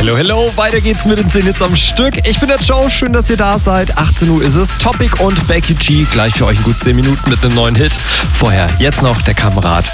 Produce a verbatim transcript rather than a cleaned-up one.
Hello, hello, weiter geht's mit den zehn Hits am Stück. Ich bin der Joe, schön, dass ihr da seid. achtzehn Uhr ist es. Topic und Becky G gleich für euch in gut zehn Minuten mit einem neuen Hit. Vorher jetzt noch der Kamerad